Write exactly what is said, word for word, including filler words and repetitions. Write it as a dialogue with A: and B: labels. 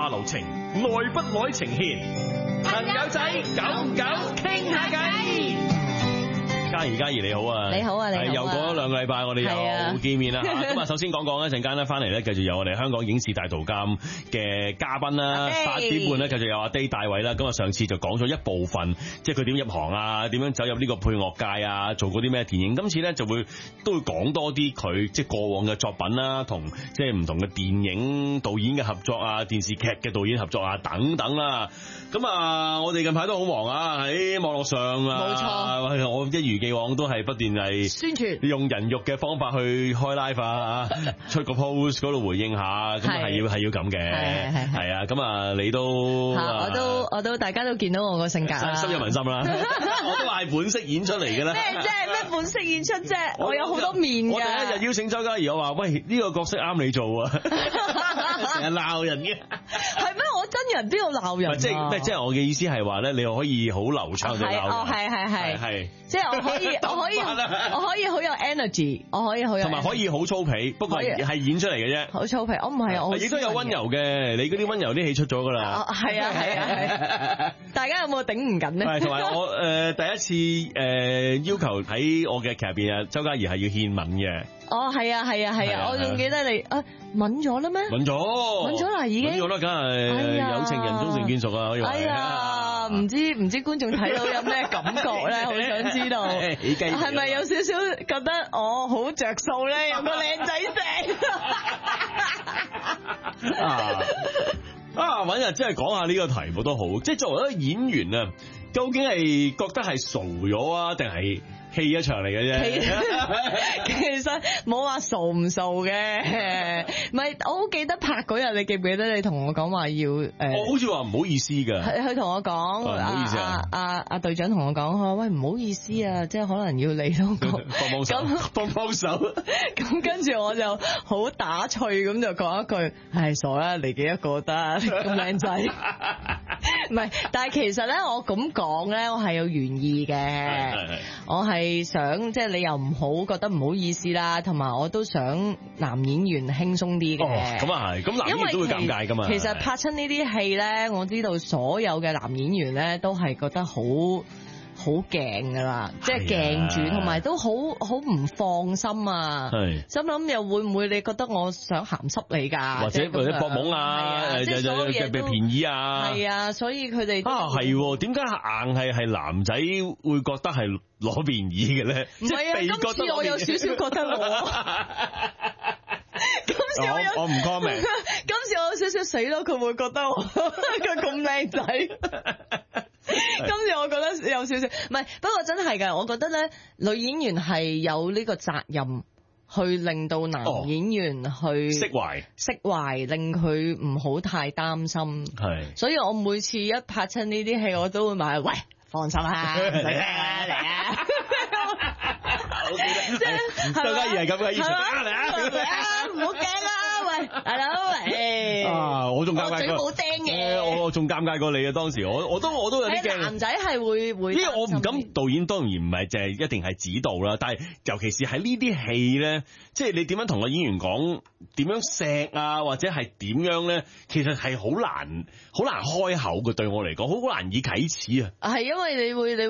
A: 留情，耐不耐情牽。朋友仔，久唔久傾下偈。嘉怡，嘉怡你好啊！
B: 你好啊，你好啊！
A: 又過咗兩個禮拜，我哋又見面啦。咁啊，首先講講一陣間咧，翻嚟咧，繼續有我哋香港影視大圖鑑嘅嘉賓啦。八點半咧，繼續有阿 Day 大偉啦。咁啊，上次就講咗一部分，即係佢點入行啊，點樣走入呢個配樂界啊，做過啲咩電影。今次咧就會都會講多啲佢即係過往嘅作品啦，同即係唔同嘅電影導演嘅合作啊，電視劇嘅導演合作啊，等等啦。咁啊，我哋近排都好忙啊，喺網絡上啊，冇錯，我一如既往都係不斷係宣傳，用人肉嘅方法去開 live 啊，出個 post 嗰度回應下，咁係要係要咁嘅，係係係啊，咁啊你都
B: 我都我都大家都見到我個性格啦，
A: 深入民心啦，我都話係本色演出嚟嘅啦，
B: 咩即係咩本色演出啫？我有好多面㗎。
A: 我第一日邀請周嘉怡，我話喂呢個角色啱你做啊，成日鬧人嘅，
B: 係咩？我真人邊度鬧人？
A: 即係咩？即係我嘅意思係話咧，你可以好流暢地鬧人，
B: 哦係係係係，即係我可以我可以我可以好有 energy， 我可以好有，同
A: 埋可以好粗鄙，不過係演出嚟嘅啫。
B: 好粗鄙，我唔係我。亦都有
A: 溫柔嘅，你嗰啲溫柔啲戲出咗噶啦。
B: 係啊係啊係。大家有冇頂唔緊呢？
A: 係同埋我誒、呃、第一次誒、呃、要求喺我嘅劇入邊啊，周嘉怡係要獻吻嘅。
B: 哦係啊係啊係啊，我仲記得你啊吻咗啦咩？
A: 吻咗，吻
B: 咗啦已經。吻
A: 咗啦，梗係有情人終成眷屬啊！可以話。
B: 哎呀，唔知唔知觀眾睇到有咩感覺咧？好想知道。係咪有少少覺得我好着數咧？有個靚仔正。
A: 啊啊！搵日真係講下呢個題目都好，即係作為一個演員啊，究竟係覺得係傻咗啊，定係戲一場嚟嘅啫？
B: 其實冇話傻唔傻嘅，唔係我好記得拍嗰日，你記唔記得你同我講話要誒？
A: 我好似話唔好意思㗎。
B: 佢佢同我講，
A: 唔好意思啊！
B: 阿阿阿隊長同我講，佢話喂唔好意思啊，即係可能要你都講
A: 幫幫手，幫幫手。
B: 咁跟住我就好打趣咁就講一句：唉，傻啦，嚟幾多個得咁靚仔。唔係，但係其實咧，我咁講咧，我係有原意嘅，我係想即係你又唔好覺得唔好意思啦，同埋我都想男演員輕鬆啲嘅。
A: 哦，咁啊係，咁男演員都會尷尬噶嘛。
B: 其實拍親呢啲戲咧，我知道所有嘅男演員咧都係覺得好好鏡噶啦，即係鏡住，同埋都好好唔放心啊。係心諗又會唔會你覺得我想鹹濕你㗎？
A: 或者或者搏懵啊，誒誒誒嘅嘅便宜啊。係
B: 啊，所以佢哋
A: 啊係，點解硬係係男仔會覺得係攞便宜嘅咧？
B: 唔係啊，今次我有少少覺得我。今次我有
A: 我唔 comment。
B: 今次我有少少死咯，佢會覺得我佢咁靚仔。今次我覺得有少少，唔係，不過真係嘅，我覺得咧，女演員係有呢個責任去令到男演員去
A: 釋懷，
B: 釋懷，令佢唔好太擔心。
A: 係，
B: 所以我每次一拍親呢啲戲，我都會問：喂，放心啦，嚟啊嚟啊！
A: 即係周嘉怡係咁嘅意思，嚟啊嚟
B: 啊，唔好驚啊！喂，大佬，誒
A: 啊，我仲尷尬過，
B: 嘴冇釘嘅，
A: 我仲尷尬過你啊！當時我我都我都有啲驚。
B: 男仔係會會，
A: 因為我唔敢，導演當然唔係淨係一定係指導啦，但係尤其是喺呢啲戲咧，即係你點樣同個演員講點樣錫啊，或者係點樣咧，其實係好難好難開口嘅，對我嚟講，好難以啟齒啊。
B: 係因為你會你。